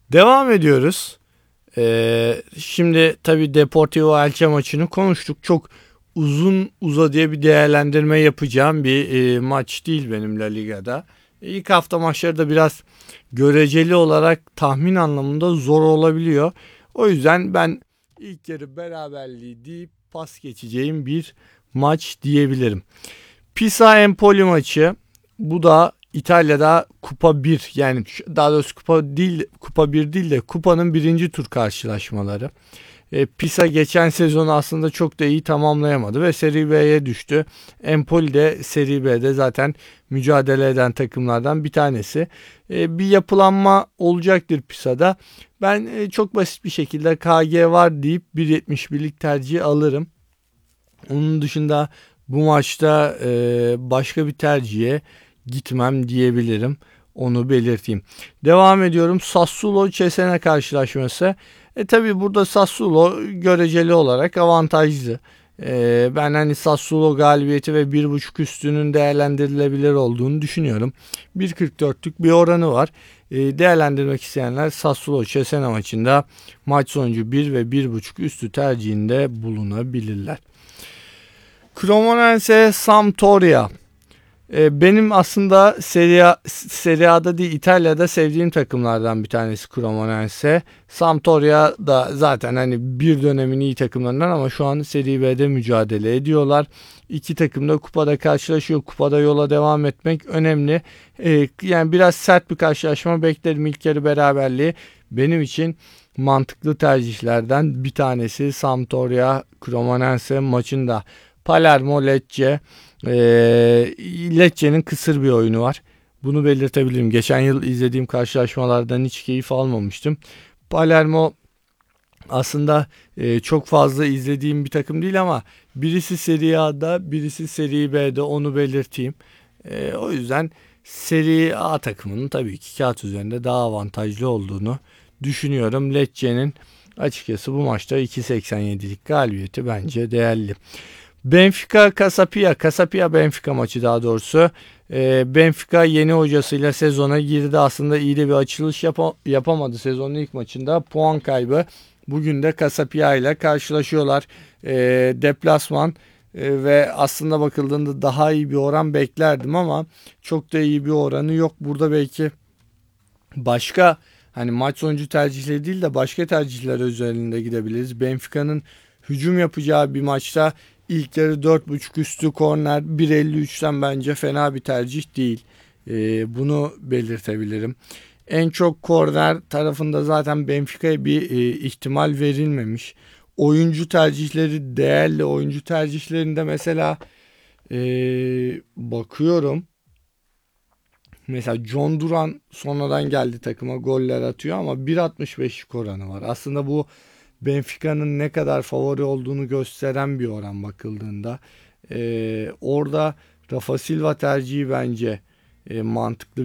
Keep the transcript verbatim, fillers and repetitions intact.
Devam ediyoruz. Ee, şimdi tabii Deportivo Elche maçını konuştuk. Çok uzun uzadıya bir değerlendirme yapacağım bir e, maç değil benim La Liga'da. İlk hafta maçları da biraz göreceli olarak tahmin anlamında zor olabiliyor. O yüzden ben ilk yarı beraberliği deyip pas geçeceğim bir maç diyebilirim. Pisa Empoli maçı. Bu da İtalya'da Kupa bir, yani daha doğrusu Kupa değil, Kupa bir değil de Kupa'nın birinci tur karşılaşmaları. E, Pisa geçen sezonu aslında çok da iyi tamamlayamadı ve Serie B'ye düştü. Empoli de Serie B'de zaten mücadele eden takımlardan bir tanesi. E, bir yapılanma olacaktır Pisa'da. Ben e, çok basit bir şekilde K G var deyip bir yetmiş birlik tercih alırım. Onun dışında bu maçta e, başka bir tercihe gitmem diyebilirim. Onu belirteyim. Devam ediyorum. Sassuolo Cesena karşılaşması. E tabi burada Sassuolo göreceli olarak avantajlı. E, ben hani Sassuolo galibiyeti ve bir buçuk üstünün değerlendirilebilir olduğunu düşünüyorum. bir kırk dörtlük bir oranı var. E, değerlendirmek isteyenler Sassuolo Cesena maçında maç sonucu bir ve bir buçuk üstü tercihinde bulunabilirler. Cremonese Sampdoria. Ee, benim aslında Serie, A, Serie A'da değil İtalya'da sevdiğim takımlardan bir tanesi Cremonese. Sampdoria da zaten hani bir dönemin iyi takımlarından ama şu an Serie B'de mücadele ediyorlar. İki takım da kupada karşılaşıyor. Kupada yola devam etmek önemli. Ee, yani biraz sert bir karşılaşma beklerim. İlk yarı beraberliği benim için mantıklı tercihlerden bir tanesi Sampdoria Cremonese maçında. Palermo Lecce. E, Lecce'nin kısır bir oyunu var. Bunu belirtebilirim. Geçen yıl izlediğim karşılaşmalardan hiç keyif almamıştım. Palermo aslında e, çok fazla izlediğim bir takım değil ama birisi Serie A'da, birisi Serie B'de, onu belirteyim. E, o yüzden Serie A takımının tabii ki kağıt üzerinde daha avantajlı olduğunu düşünüyorum. Lecce'nin açıkçası bu maçta iki seksen yedilik galibiyeti bence değerli. Benfica Casapia, Casapia Benfica maçı daha doğrusu. E, Benfica yeni hocasıyla sezona girdi. Aslında iyi de bir açılış yap- yapamadı sezonun ilk maçında. Puan kaybı. Bugün de Casapia ile karşılaşıyorlar. E, deplasman e, ve aslında bakıldığında daha iyi bir oran beklerdim ama çok da iyi bir oranı yok. Burada belki başka hani maç sonucu tercihleri değil de başka tercihler üzerinde gidebiliriz. Benfica'nın hücum yapacağı bir maçta ilk yarı dört buçuk üstü korner bir elli üçten bence fena bir tercih değil. Ee, bunu belirtebilirim. En çok korner tarafında zaten Benfica'ya bir e, ihtimal verilmemiş. Oyuncu tercihleri değerli. Oyuncu tercihlerinde mesela e, bakıyorum. Mesela John Duran sonradan geldi takıma, goller atıyor ama bir altmış beşlik oranı var. Aslında bu Benfica'nın ne kadar favori olduğunu gösteren bir oran bakıldığında. Ee, orada Rafa Silva tercihi bence e, mantıklı.